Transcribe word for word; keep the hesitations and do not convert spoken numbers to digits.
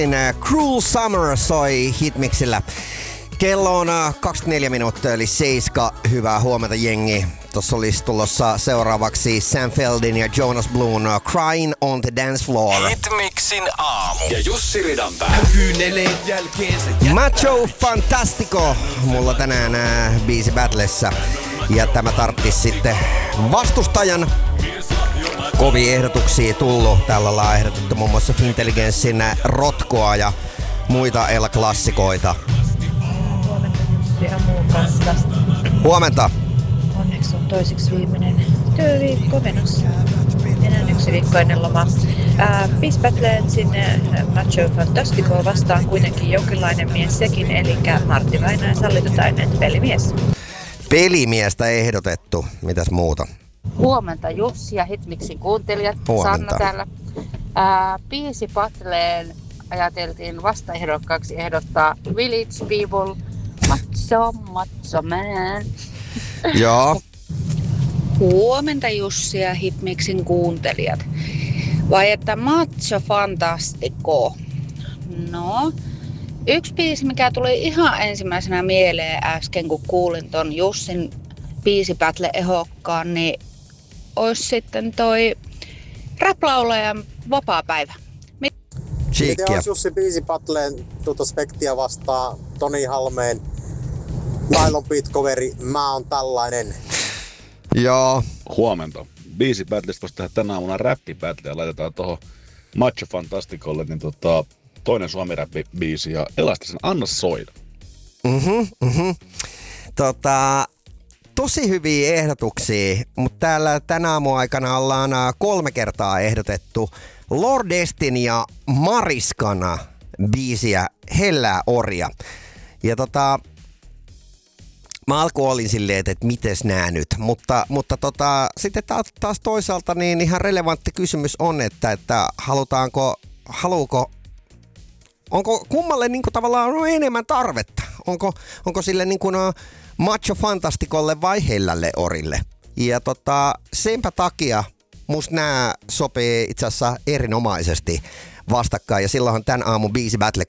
Cruel Summer soi Hitmixillä. Kello on kaksikymmentäneljä minuuttia eli seiska. Hyvää huomenta jengi. Tuossa olisi tulossa seuraavaksi Sam Feldin ja Jonas Bluun Crying on the Dance Floor. Hitmixin aamu. Ja Jussi Ridanpää. Macho Fantastico. Mulla tänään ää, biisi battlessa. Ja tämä tarttis sitten vastustajan. Kovia ehdotuksia tullut. Täällä ollaan ehdotettu muun muassa Fintelligenssin Rotkoa ja muita El-klassikoita. Huomenta Jussi ja muu podcast. Huomenta. Onneksi on toiseksi viimeinen työviikko menossa. Enää yksi viikko ennen lomaa. Peace Battlesin Macho Fantastico vastaan kuitenkin jonkinlainen mies sekin, eli Martti Vainajan sallitutainen pelimies. Pelimiestä ehdotettu. Mitäs muuta? Huomenta Jussi ja Hitmixin kuuntelijat. Huomenta. Sanna täällä. Ää, Biisi Battleen ajateltiin vastaehdokkaaksi ehdottaa Village People, Macho, Macho Man. Joo. Huomenta Jussi ja Hitmixin kuuntelijat. Vai että Macho Fantastico? No, yksi biisi mikä tuli ihan ensimmäisenä mieleen äsken kun kuulin ton Jussin biisi battle ehokkaan, niin ois sitten toi rap-laulajan Vapaapäivä. Miten Chiikkiä. olisi Jussi biisi battleen tuota Spektiä vastaan Toni Halmeen Nylon Beat coveri Mä oon tällainen. Joo. Huomenta. Biisi battlesta voisi tehdä tänä aamuna räppi battle ja laitetaan tohon Macho Fantasticolle niin tota, toinen suomi-räppi-biisi ja Elastisen Anna soida. Mhm, mhm. Tota, tosi hyviä ehdotuksia, mutta täällä tänä aamuaikana ollaan kolme kertaa ehdotettu Lordestin ja Mariskana biisiä Hellää orja. Ja tota, mä alkuun olin silleen, että, että mites nää nyt, mutta, mutta tota, sitten taas toisaalta niin ihan relevantti kysymys on, että, että halutaanko, haluuko, onko kummalle niin kuin tavallaan no, enemmän tarvetta? Onko, onko sille niin kuin no, Macho Fantastikolle vai Hellälle orille? Ja tota, senpä takia musta nää sopii itse asiassa erinomaisesti vastakkain ja silloinhan tän aamun biisi battle